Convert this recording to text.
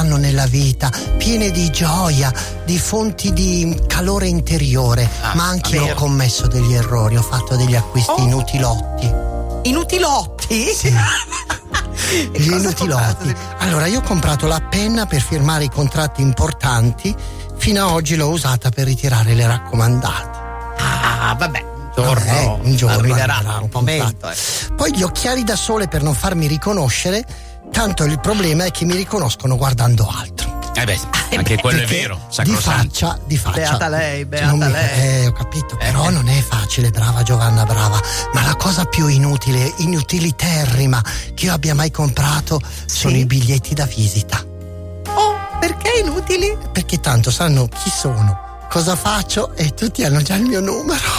vanno nella vita, piene di gioia, di fonti di calore interiore, ma anche io ho commesso degli errori, ho fatto degli acquisti inutilotti. Inutilotti? Sì. Gli inutilotti. Allora, io ho comprato la penna per firmare i contratti importanti, fino a oggi l'ho usata per ritirare le raccomandate. Vabbè, un giorno arriverà un momento. Poi gli occhiali da sole per non farmi riconoscere, tanto il problema è che mi riconoscono guardando altro. Anche quello è vero, sacrosanto. Di faccia. Beata lei, lei. Ho capito, però non è facile, brava Giovanna, brava. Ma la cosa più inutile, inutiliterrima che io abbia mai comprato sono i biglietti da visita. Perché inutili? Perché tanto sanno chi sono, cosa faccio e tutti hanno già il mio numero.